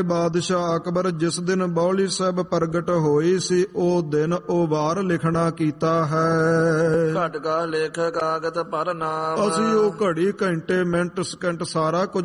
ਬਾਦਸ਼ਾਹ ਅਕਬਰ ਜਿਸ ਦਿਨ ਬਾਉਲੀ ਸਾਹਿਬ ਪ੍ਰਗਟ ਹੋਈ ਸੀ, ਉਹ ਦਿਨ ਉਹ ਵਾਰ ਲਿਖਣਾ ਕੀਤਾ ਹੈ। ਘਟ ਕਾ ਲੇਖ ਕਾਗਤ ਪਰ ਨਾਮ, ਅਸੀਂ ਉਹ ਘੜੀ ਘੰਟੇ ਮਿੰਟ ਸਕਿੰਟ ਸਾਰਾ ਕੁਝ